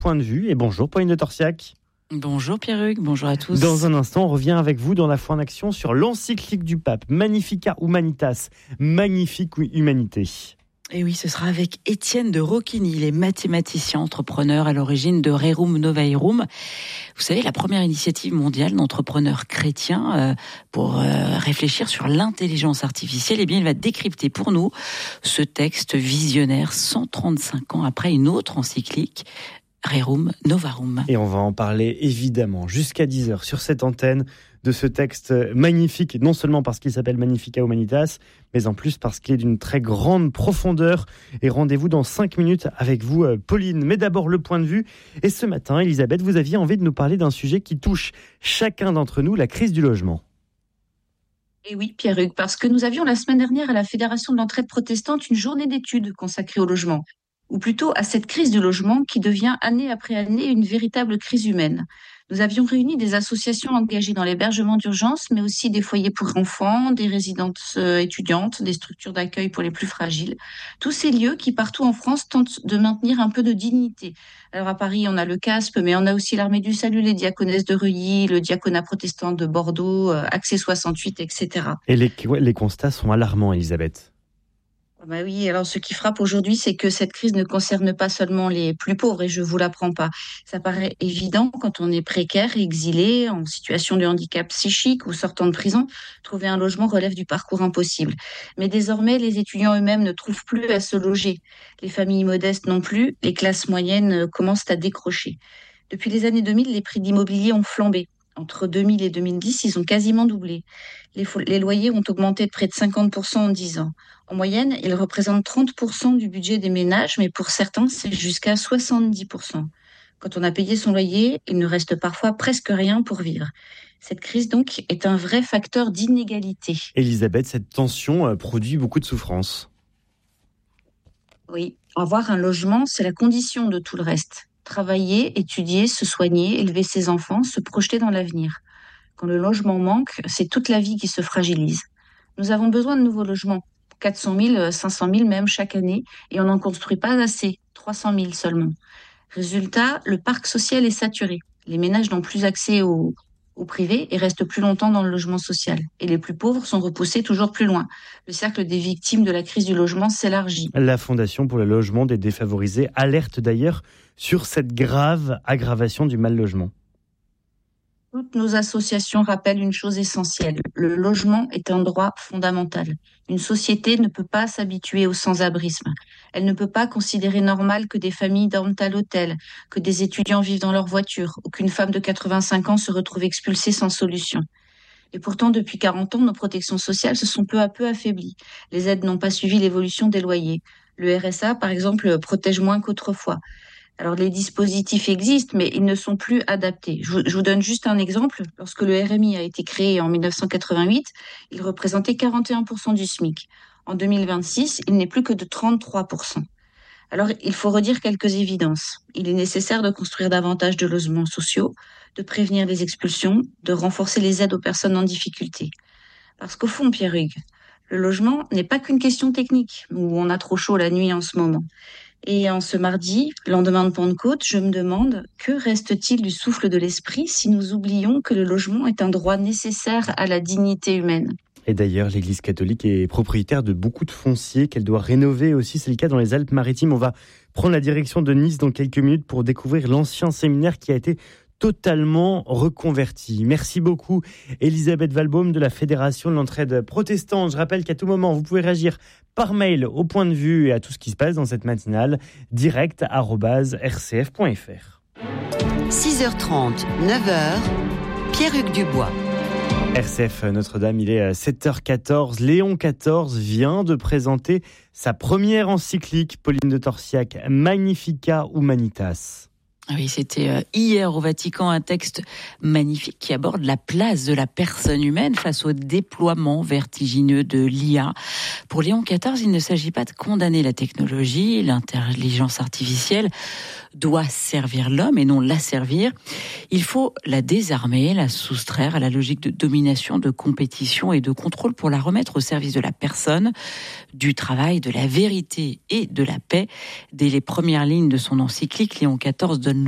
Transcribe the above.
point de vue. Et bonjour Pauline de Torsiac. Bonjour Pierre-Hugues, bonjour à tous. Dans un instant, on revient avec vous dans la foi en action sur l'encyclique du pape, Magnificat Humanitas, magnifique humanité. Et oui, ce sera avec Étienne de Rocchini, il est mathématicien, entrepreneur à l'origine de Rerum Novaerum. Vous savez, la première initiative mondiale d'entrepreneurs chrétiens pour réfléchir sur l'intelligence artificielle. Eh bien, il va décrypter pour nous ce texte visionnaire 135 ans après une autre encyclique, Rerum Novarum. Et on va en parler évidemment jusqu'à 10h sur cette antenne de ce texte magnifique, non seulement parce qu'il s'appelle Magnificat Humanitas, mais en plus parce qu'il est d'une très grande profondeur. Et rendez-vous dans 5 minutes avec vous, Pauline. Mais d'abord, le point de vue. Et ce matin, Elisabeth, vous aviez envie de nous parler d'un sujet qui touche chacun d'entre nous, la crise du logement. Et oui, Pierre-Hugues, parce que nous avions la semaine dernière à la Fédération de l'entraide protestante une journée d'études consacrée au logement, ou plutôt à cette crise du logement qui devient année après année une véritable crise humaine. Nous avions réuni des associations engagées dans l'hébergement d'urgence, mais aussi des foyers pour enfants, des résidences étudiantes, des structures d'accueil pour les plus fragiles. Tous ces lieux qui, partout en France, tentent de maintenir un peu de dignité. Alors à Paris, on a le CASP, mais on a aussi l'Armée du Salut, les Diaconesses de Reuilly, le Diaconat protestant de Bordeaux, Accès 68, etc. Et les constats sont alarmants, Elisabeth. Bah oui, alors ce qui frappe aujourd'hui, c'est que cette crise ne concerne pas seulement les plus pauvres, et je vous l'apprends pas. Ça paraît évident quand on est précaire, exilé, en situation de handicap psychique ou sortant de prison. Trouver un logement relève du parcours impossible. Mais désormais, les étudiants eux-mêmes ne trouvent plus à se loger. Les familles modestes non plus, les classes moyennes commencent à décrocher. Depuis les années 2000, les prix d'immobilier ont flambé. Entre 2000 et 2010, ils ont quasiment doublé. Les loyers ont augmenté de près de 50% en 10 ans. En moyenne, ils représentent 30% du budget des ménages, mais pour certains, c'est jusqu'à 70%. Quand on a payé son loyer, il ne reste parfois presque rien pour vivre. Cette crise, donc, est un vrai facteur d'inégalité. Elisabeth, cette tension produit beaucoup de souffrance. Oui, avoir un logement, c'est la condition de tout le reste. Travailler, étudier, se soigner, élever ses enfants, se projeter dans l'avenir. Quand le logement manque, c'est toute la vie qui se fragilise. Nous avons besoin de nouveaux logements, 400 000, 500 000 même chaque année, et on n'en construit pas assez, 300 000 seulement. Résultat, le parc social est saturé. Les ménages n'ont plus accès au privé et restent plus longtemps dans le logement social. Et les plus pauvres sont repoussés toujours plus loin. Le cercle des victimes de la crise du logement s'élargit. La Fondation pour le logement des défavorisés alerte d'ailleurs sur cette grave aggravation du mal-logement. Toutes nos associations rappellent une chose essentielle. Le logement est un droit fondamental. Une société ne peut pas s'habituer au sans-abrisme. Elle ne peut pas considérer normal que des familles dorment à l'hôtel, que des étudiants vivent dans leur voiture, ou qu'une femme de 85 ans se retrouve expulsée sans solution. Et pourtant, depuis 40 ans, nos protections sociales se sont peu à peu affaiblies. Les aides n'ont pas suivi l'évolution des loyers. Le RSA, par exemple, protège moins qu'autrefois. Alors, les dispositifs existent, mais ils ne sont plus adaptés. Je vous donne juste un exemple. Lorsque le RMI a été créé en 1988, il représentait 41% du SMIC. En 2026, il n'est plus que de 33%. Alors, il faut redire quelques évidences. Il est nécessaire de construire davantage de logements sociaux, de prévenir les expulsions, de renforcer les aides aux personnes en difficulté. Parce qu'au fond, Pierre-Hugues, le logement n'est pas qu'une question technique, où on a trop chaud la nuit en ce moment. Et en ce mardi, lendemain de Pentecôte, je me demande, que reste-t-il du souffle de l'esprit si nous oublions que le logement est un droit nécessaire à la dignité humaine ? Et d'ailleurs, l'Église catholique est propriétaire de beaucoup de fonciers qu'elle doit rénover aussi. C'est le cas dans les Alpes-Maritimes. On va prendre la direction de Nice dans quelques minutes pour découvrir l'ancien séminaire qui a été totalement reconverti. Merci beaucoup, Elisabeth Valbaum de la Fédération de l'entraide protestante. Je rappelle qu'à tout moment, vous pouvez réagir par mail au point de vue et à tout ce qui se passe dans cette matinale, direct@rcf.fr. 6h30, 9h, Pierre-Hugues Dubois. RCF Notre-Dame, il est 7h14. Léon XIV vient de présenter sa première encyclique, Pauline de Torsiac, Magnificat Humanitas. Oui, c'était hier au Vatican, un texte magnifique qui aborde la place de la personne humaine face au déploiement vertigineux de l'IA. Pour Léon XIV, il ne s'agit pas de condamner la technologie, l'intelligence artificielle doit servir l'homme et non l'asservir. Il faut la désarmer, la soustraire à la logique de domination, de compétition et de contrôle pour la remettre au service de la personne, du travail, de la vérité et de la paix. Dès les premières lignes de son encyclique, Léon XIV donne